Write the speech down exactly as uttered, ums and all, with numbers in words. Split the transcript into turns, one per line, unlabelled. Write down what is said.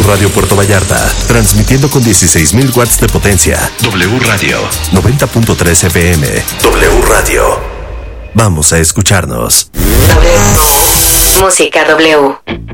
Radio Puerto Vallarta, transmitiendo con dieciséis mil watts de potencia. W Radio, noventa punto tres F M. W Radio. Vamos a escucharnos.
W. Música W.